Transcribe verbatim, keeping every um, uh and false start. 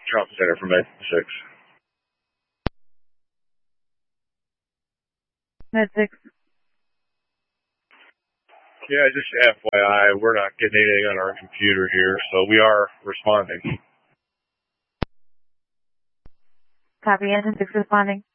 Trump Center from Med six. Med six. Yeah, just F Y I, we're not getting anything on our computer here, so we are responding. Copy, Engine six responding.